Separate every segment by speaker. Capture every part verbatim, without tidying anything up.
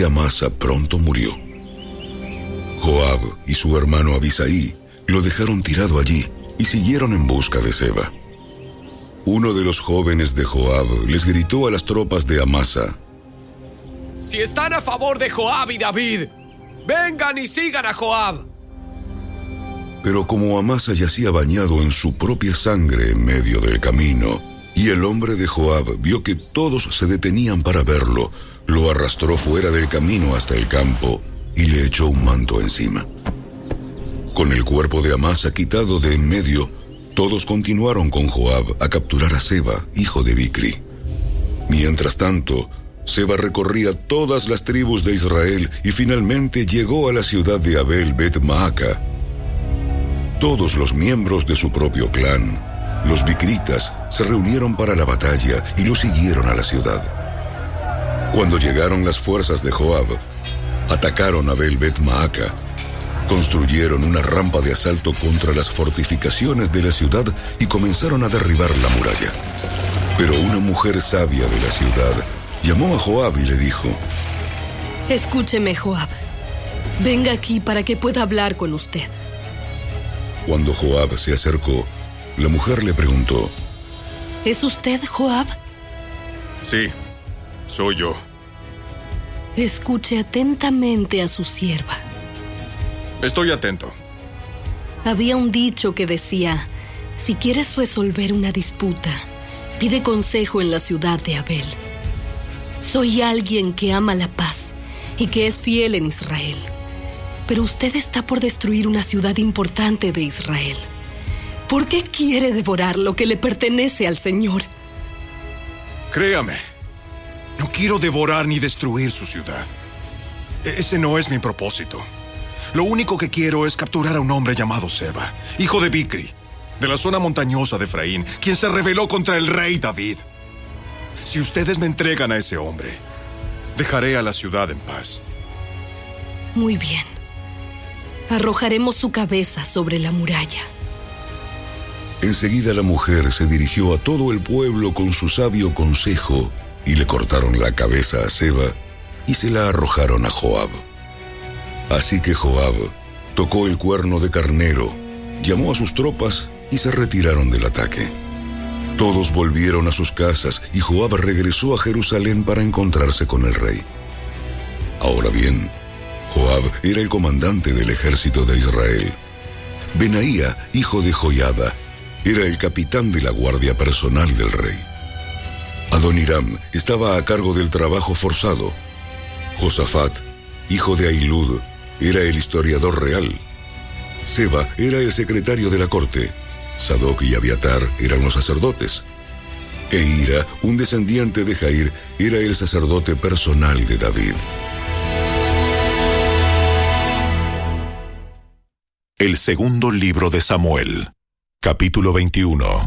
Speaker 1: y Amasa pronto murió. Joab y su hermano Abisai lo dejaron tirado allí y siguieron en busca de Seba. Uno de los jóvenes de Joab les gritó a las tropas de Amasa:
Speaker 2: Si están a favor de Joab y David, vengan y sigan a Joab.
Speaker 1: Pero como Amasa yacía bañado en su propia sangre en medio del camino, y el hombre de Joab vio que todos se detenían para verlo, lo arrastró fuera del camino hasta el campo y le echó un manto encima. Con el cuerpo de Amasa quitado de en medio, todos continuaron con Joab a capturar a Seba, hijo de Bicri. Mientras tanto, Seba recorría todas las tribus de Israel y finalmente llegó a la ciudad de Abel Bet Maaca. Todos los miembros de su propio clan, los bicritas, se reunieron para la batalla y lo siguieron a la ciudad. Cuando llegaron las fuerzas de Joab, atacaron a Abel Bet Maaca, construyeron una rampa de asalto contra las fortificaciones de la ciudad y comenzaron a derribar la muralla. Pero una mujer sabia de la ciudad llamó a Joab y le dijo:
Speaker 3: Escúcheme, Joab. Venga aquí para que pueda hablar con usted.
Speaker 1: Cuando Joab se acercó, la mujer le preguntó:
Speaker 3: ¿Es usted Joab?
Speaker 4: Sí, soy yo.
Speaker 3: Escuche atentamente a su sierva.
Speaker 4: Estoy atento.
Speaker 3: Había un dicho que decía: si quieres resolver una disputa, pide consejo en la ciudad de Abel. Soy alguien que ama la paz y que es fiel en Israel. Pero usted está por destruir una ciudad importante de Israel. ¿Por qué quiere devorar lo que le pertenece al Señor?
Speaker 4: Créame, no quiero devorar ni destruir su ciudad. Ese no es mi propósito. Lo único que quiero es capturar a un hombre llamado Seba, hijo de Bicri, de la zona montañosa de Efraín, quien se rebeló contra el rey David. Si ustedes me entregan a ese hombre, dejaré a la ciudad en paz.
Speaker 3: Muy bien. Arrojaremos su cabeza sobre la muralla.
Speaker 1: Enseguida la mujer se dirigió a todo el pueblo con su sabio consejo y le cortaron la cabeza a Seba y se la arrojaron a Joab. Así que Joab tocó el cuerno de carnero, llamó a sus tropas y se retiraron del ataque. Todos volvieron a sus casas y Joab regresó a Jerusalén para encontrarse con el rey. Ahora bien, Joab era el comandante del ejército de Israel. Benaía, hijo de Joiada, era el capitán de la guardia personal del rey. Adoniram estaba a cargo del trabajo forzado. Josafat, hijo de Ahilud, era el historiador real. Seba era el secretario de la corte. Sadoc y Abiatar eran los sacerdotes. E Ira, un descendiente de Jair, era el sacerdote personal de David.
Speaker 5: El segundo libro de Samuel, capítulo veintiuno.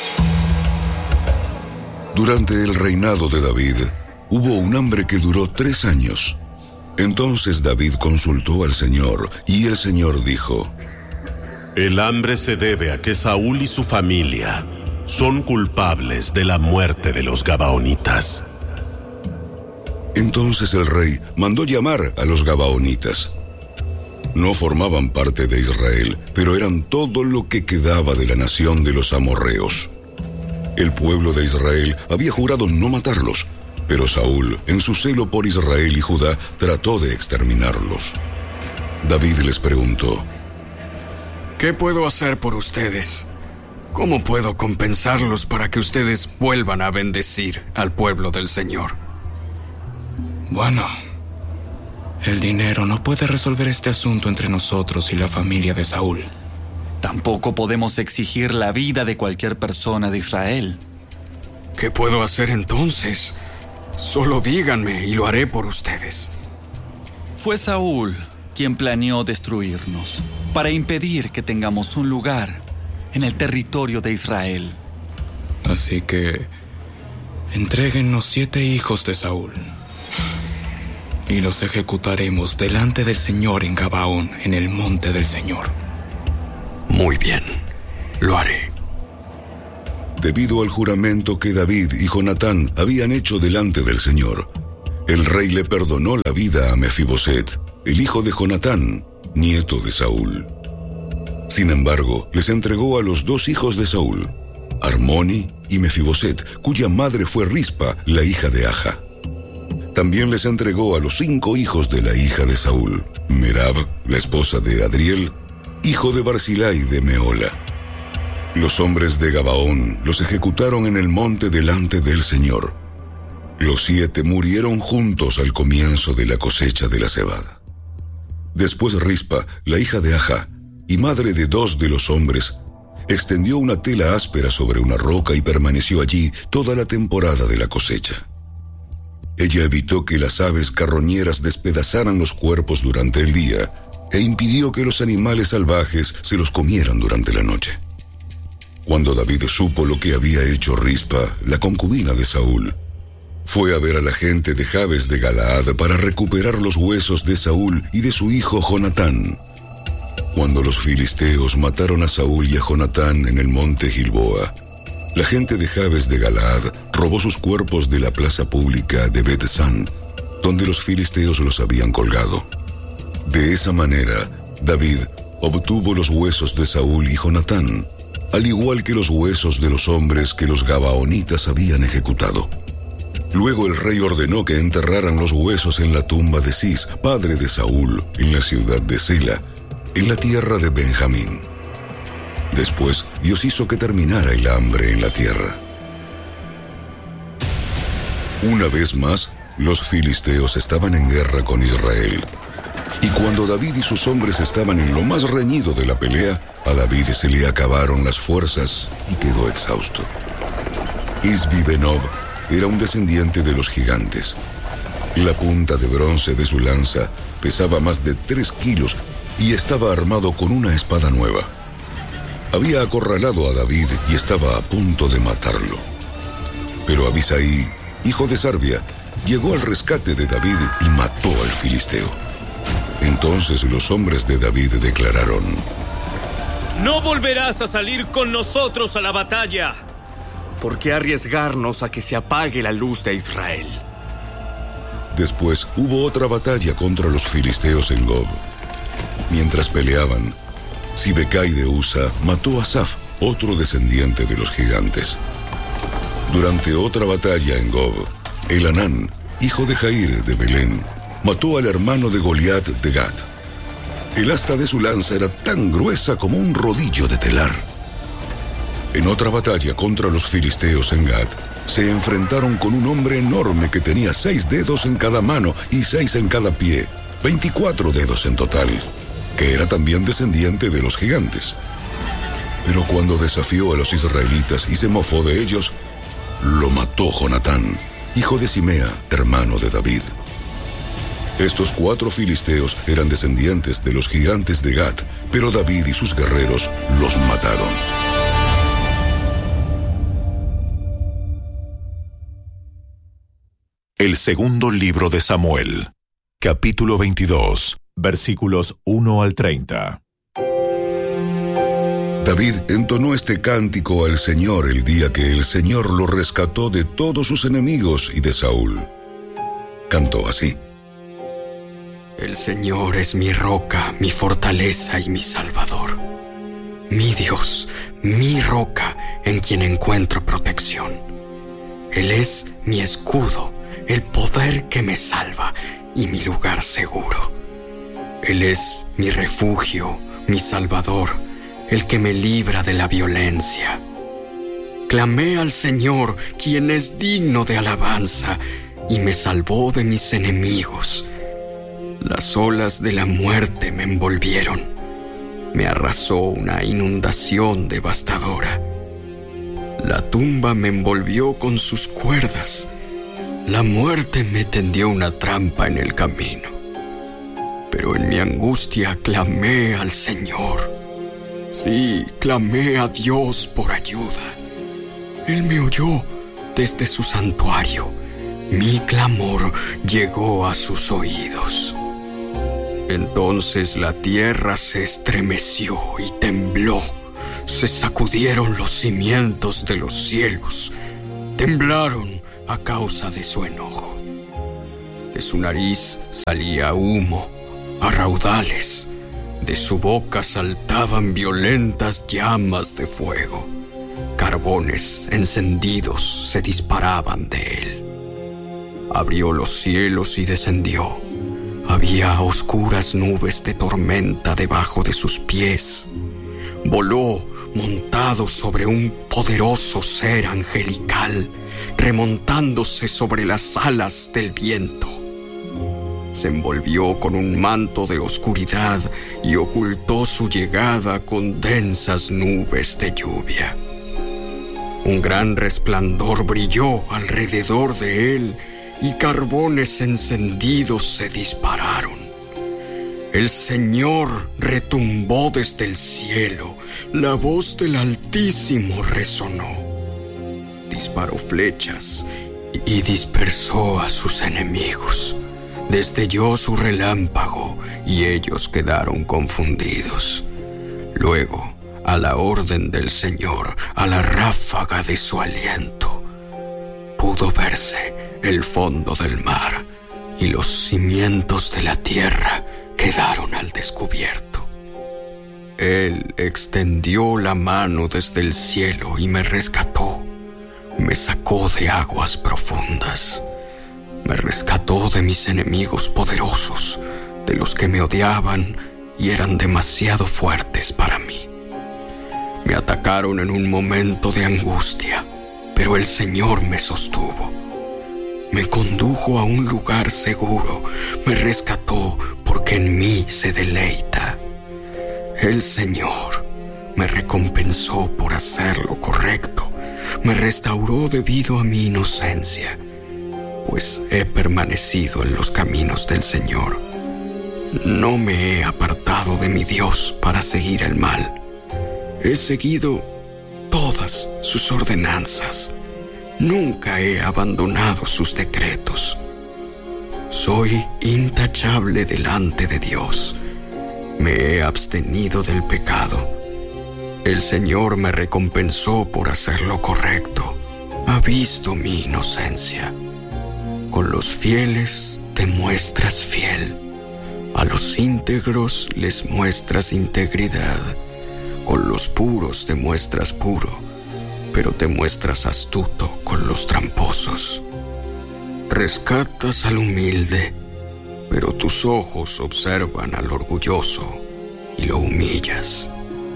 Speaker 1: Durante el reinado de David, hubo un hambre que duró tres años. Entonces David consultó al Señor, y el Señor dijo:
Speaker 6: El hambre se debe a que Saúl y su familia son culpables de la muerte de los gabaonitas.
Speaker 1: Entonces el rey mandó llamar a los gabaonitas. No formaban parte de Israel, pero eran todo lo que quedaba de la nación de los amorreos. El pueblo de Israel había jurado no matarlos, pero Saúl, en su celo por Israel y Judá, trató de exterminarlos. David les preguntó:
Speaker 7: ¿Qué puedo hacer por ustedes? ¿Cómo puedo compensarlos para que ustedes vuelvan a bendecir al pueblo del Señor?
Speaker 8: Bueno, el dinero no puede resolver este asunto entre nosotros y la familia de Saúl.
Speaker 9: Tampoco podemos exigir la vida de cualquier persona de Israel.
Speaker 7: ¿Qué puedo hacer entonces? Solo díganme y lo haré por ustedes.
Speaker 9: Fue Saúl quien planeó destruirnos para impedir que tengamos un lugar en el territorio de Israel.
Speaker 8: Así que entréguennos siete hijos de Saúl y los ejecutaremos delante del Señor en Gabaón, en el monte del Señor.
Speaker 7: Muy bien, lo haré.
Speaker 1: Debido al juramento que David y Jonatán habían hecho delante del Señor, el rey le perdonó la vida a Mefiboset, el hijo de Jonatán, nieto de Saúl. Sin embargo, les entregó a los dos hijos de Saúl, Armoni y Mefiboset, cuya madre fue Rispa, la hija de Aja. También les entregó a los cinco hijos de la hija de Saúl, Merab, la esposa de Adriel, hijo de Barzilai de Meola. Los hombres de Gabaón los ejecutaron en el monte delante del Señor. Los siete murieron juntos al comienzo de la cosecha de la cebada. Después Rispa, la hija de Aja, y madre de dos de los hombres, extendió una tela áspera sobre una roca y permaneció allí toda la temporada de la cosecha. Ella evitó que las aves carroñeras despedazaran los cuerpos durante el día e impidió que los animales salvajes se los comieran durante la noche. Cuando David supo lo que había hecho Rispa, la concubina de Saúl, fue a ver a la gente de Jabes de Galaad para recuperar los huesos de Saúl y de su hijo Jonatán. Cuando los filisteos mataron a Saúl y a Jonatán en el monte Gilboa, la gente de Jabes de Galaad robó sus cuerpos de la plaza pública de Bet-San, donde los filisteos los habían colgado. De esa manera, David obtuvo los huesos de Saúl y Jonatán, al igual que los huesos de los hombres que los gabaonitas habían ejecutado. Luego el rey ordenó que enterraran los huesos en la tumba de Cis, padre de Saúl, en la ciudad de Sela, en la tierra de Benjamín. Después, Dios hizo que terminara el hambre en la tierra. Una vez más, los filisteos estaban en guerra con Israel. Y cuando David y sus hombres estaban en lo más reñido de la pelea, a David se le acabaron las fuerzas y quedó exhausto. Isbi-Benob era un descendiente de los gigantes. La punta de bronce de su lanza pesaba más de tres kilos y estaba armado con una espada nueva. Había acorralado a David y estaba a punto de matarlo. Pero Abisai, hijo de Sarbia, llegó al rescate de David y mató al filisteo. Entonces los hombres de David declararon:
Speaker 10: No volverás a salir con nosotros a la batalla.
Speaker 2: ¿Por qué arriesgarnos a que se apague la luz de Israel?
Speaker 1: Después hubo otra batalla contra los filisteos en Gob. Mientras peleaban, Sibecai de Usa mató a Saf, otro descendiente de los gigantes. Durante otra batalla en Gob, Elanán, hijo de Jair de Belén, mató al hermano de Goliat de Gat. El asta de su lanza era tan gruesa como un rodillo de telar. En otra batalla contra los filisteos en Gat, se enfrentaron con un hombre enorme que tenía seis dedos en cada mano y seis en cada pie, veinticuatro dedos en total, que era también descendiente de los gigantes. Pero cuando desafió a los israelitas y se mofó de ellos, lo mató Jonatán, hijo de Simea, hermano de David. Estos cuatro filisteos eran descendientes de los gigantes de Gat, pero David y sus guerreros los mataron.
Speaker 5: El segundo libro de Samuel, capítulo veintidós, versículos uno al treinta.
Speaker 1: David entonó este cántico al Señor el día que el Señor lo rescató de todos sus enemigos y de Saúl. Cantó así:
Speaker 11: El Señor es mi roca, mi fortaleza y mi salvador. Mi Dios, mi roca, en quien encuentro protección. Él es mi escudo, el poder que me salva y mi lugar seguro. Él es mi refugio, mi salvador, el que me libra de la violencia. Clamé al Señor, quien es digno de alabanza, y me salvó de mis enemigos. Las olas de la muerte me envolvieron. Me arrasó una inundación devastadora. La tumba me envolvió con sus cuerdas. La muerte me tendió una trampa en el camino. Pero en mi angustia clamé al Señor. Sí, clamé a Dios por ayuda. Él me oyó desde su santuario. Mi clamor llegó a sus oídos. Entonces la tierra se estremeció y tembló. Se sacudieron los cimientos de los cielos. Temblaron a causa de su enojo. De su nariz salía humo a raudales. De su boca saltaban violentas llamas de fuego. Carbones encendidos se disparaban de él. Abrió los cielos y descendió. Había oscuras nubes de tormenta debajo de sus pies. Voló montado sobre un poderoso ser angelical, remontándose sobre las alas del viento. Se envolvió con un manto de oscuridad y ocultó su llegada con densas nubes de lluvia. Un gran resplandor brilló alrededor de él y carbones encendidos se dispararon. El Señor retumbó desde el cielo, la voz del Altísimo resonó. Disparó flechas y dispersó a sus enemigos. Destelló su relámpago y ellos quedaron confundidos. Luego, a la orden del Señor, a la ráfaga de su aliento, pudo verse el fondo del mar y los cimientos de la tierra quedaron al descubierto. Él extendió la mano desde el cielo y me rescató. Me sacó de aguas profundas. Me rescató de mis enemigos poderosos, de los que me odiaban y eran demasiado fuertes para mí. Me atacaron en un momento de angustia, pero el Señor me sostuvo. Me condujo a un lugar seguro, me rescató porque en mí se deleita. El Señor me recompensó por hacer lo correcto, me restauró debido a mi inocencia, pues he permanecido en los caminos del Señor. No me he apartado de mi Dios para seguir el mal. He seguido todas sus ordenanzas. Nunca he abandonado sus decretos. Soy intachable delante de Dios. Me he abstenido del pecado. El Señor me recompensó por hacer lo correcto. Ha visto mi inocencia. Con los fieles te muestras fiel. A los íntegros les muestras integridad. Con los puros te muestras puro, pero te muestras astuto con los tramposos. Rescatas al humilde, pero tus ojos observan al orgulloso y lo humillas.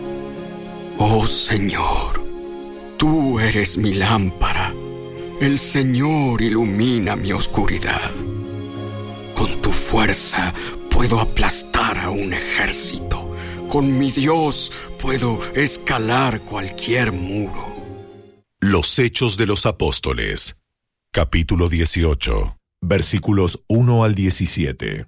Speaker 11: Oh Señor, tú eres mi lámpara. El Señor ilumina mi oscuridad. Con tu fuerza puedo aplastar a un ejército. Con mi Dios puedo escalar cualquier muro.
Speaker 5: Los Hechos de los Apóstoles, capítulo dieciocho, versículos uno al diecisiete.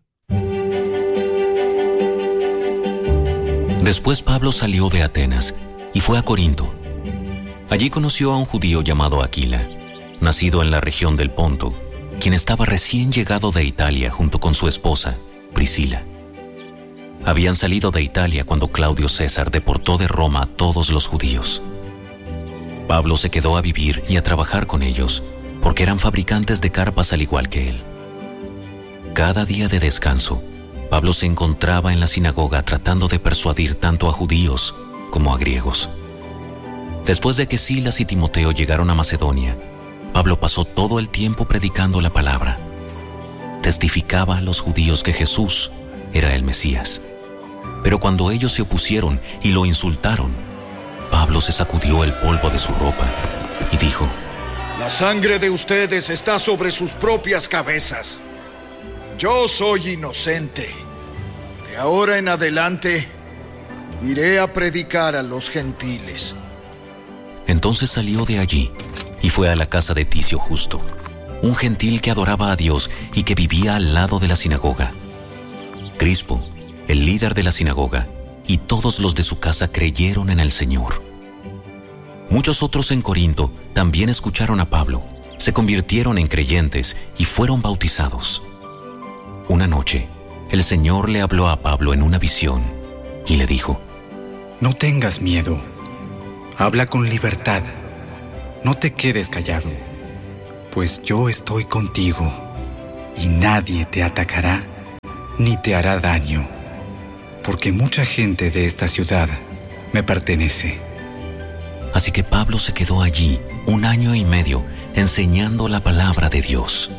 Speaker 12: Después Pablo salió de Atenas y fue a Corinto. Allí conoció a un judío llamado Aquila, nacido en la región del Ponto, quien estaba recién llegado de Italia junto con su esposa, Priscila. Habían salido de Italia cuando Claudio César deportó de Roma a todos los judíos. Pablo se quedó a vivir y a trabajar con ellos, porque eran fabricantes de carpas al igual que él. Cada día de descanso, Pablo se encontraba en la sinagoga tratando de persuadir tanto a judíos como a griegos. Después de que Silas y Timoteo llegaron a Macedonia, Pablo pasó todo el tiempo predicando la palabra. Testificaba a los judíos que Jesús era el Mesías. Pero cuando ellos se opusieron y lo insultaron, Pablo se sacudió el polvo de su ropa y dijo:
Speaker 13: La sangre de ustedes está sobre sus propias cabezas. Yo soy inocente. De ahora en adelante, iré a predicar a los gentiles.
Speaker 12: Entonces salió de allí y fue a la casa de Ticio Justo, un gentil que adoraba a Dios y que vivía al lado de la sinagoga. Crispo, el líder de la sinagoga, y todos los de su casa creyeron en el Señor. Muchos otros en Corinto también escucharon a Pablo, se convirtieron en creyentes y fueron bautizados. Una noche, el Señor le habló a Pablo en una visión y le dijo:
Speaker 14: No tengas miedo, habla con libertad, no te quedes callado, pues yo estoy contigo y nadie te atacará ni te hará daño, porque mucha gente de esta ciudad me pertenece.
Speaker 12: Así que Pablo se quedó allí un año y medio enseñando la palabra de Dios.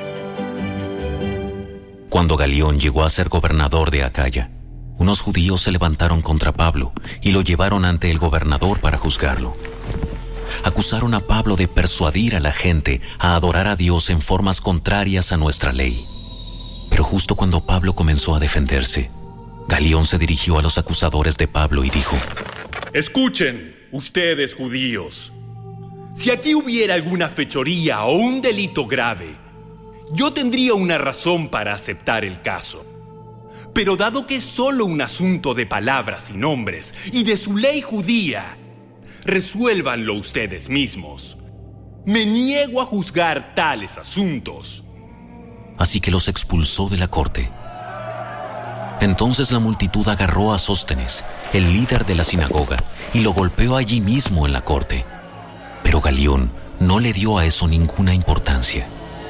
Speaker 12: Cuando Galión llegó a ser gobernador de Acaya, unos judíos se levantaron contra Pablo y lo llevaron ante el gobernador para juzgarlo. Acusaron a Pablo de persuadir a la gente a adorar a Dios en formas contrarias a nuestra ley. Pero justo cuando Pablo comenzó a defenderse, Galión se dirigió a los acusadores de Pablo y dijo:
Speaker 15: Escuchen, ustedes judíos. Si aquí hubiera alguna fechoría o un delito grave, yo tendría una razón para aceptar el caso. Pero dado que es solo un asunto de palabras y nombres y de su ley judía, resuélvanlo ustedes mismos. Me niego a juzgar tales asuntos.
Speaker 12: Así que los expulsó de la corte. Entonces la multitud agarró a Sóstenes, el líder de la sinagoga, y lo golpeó allí mismo en la corte. Pero Galión no le dio a eso ninguna importancia.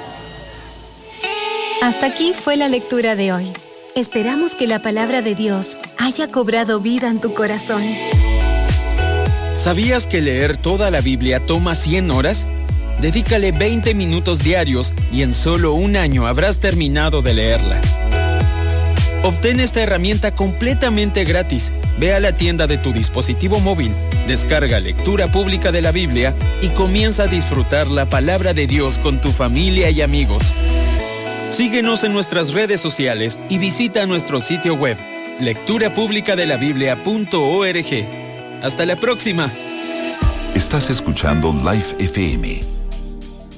Speaker 16: Hasta aquí fue la lectura de hoy. Esperamos que la palabra de Dios haya cobrado vida en tu corazón.
Speaker 17: ¿Sabías que leer toda la Biblia toma cien horas? Dedícale veinte minutos diarios y en solo un año habrás terminado de leerla. Obtén esta herramienta completamente gratis. Ve a la tienda de tu dispositivo móvil, descarga Lectura Pública de la Biblia y comienza a disfrutar la palabra de Dios con tu familia y amigos. Síguenos en nuestras redes sociales y visita nuestro sitio web, lectura pública de la biblia punto org. Hasta la próxima.
Speaker 5: Estás escuchando Life F M.